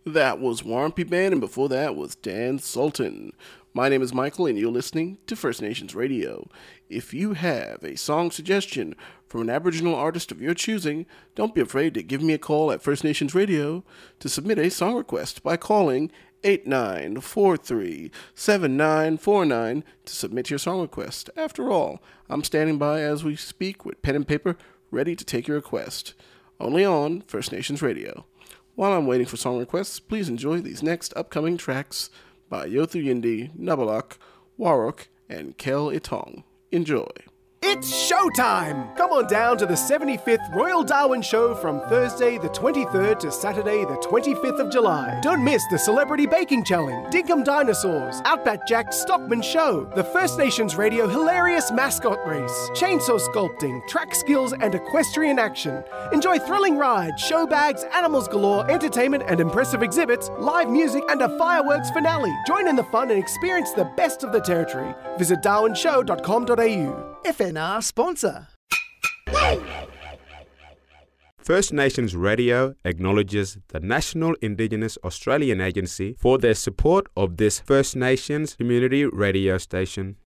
That was Warmpy Band, and before that was Dan Sultan. My name is Michael, and you're listening to First Nations Radio. If you have a song suggestion from an Aboriginal artist of your choosing, don't be afraid to give me a call at First Nations Radio to submit a song request by calling 8943-7949 to submit your song request. After all, I'm standing by as we speak with pen and paper, ready to take your request. Only on First Nations Radio. While I'm waiting for song requests, please enjoy these next upcoming tracks by Yothu Yindi, Nabalak, Warok, and Kel Itong. Enjoy. It's showtime! Come on down to the 75th Royal Darwin Show from Thursday the 23rd to Saturday the 25th of July. Don't miss the Celebrity Baking Challenge, Dinkum Dinosaurs, Outback Jack's Stockman Show, the First Nations Radio Hilarious Mascot Race, Chainsaw Sculpting, Track Skills and Equestrian Action. Enjoy thrilling rides, show bags, animals galore, entertainment and impressive exhibits, live music and a fireworks finale. Join in the fun and experience the best of the territory. Visit darwinshow.com.au. FNR sponsor. First Nations Radio acknowledges the National Indigenous Australian Agency for their support of this First Nations community radio station.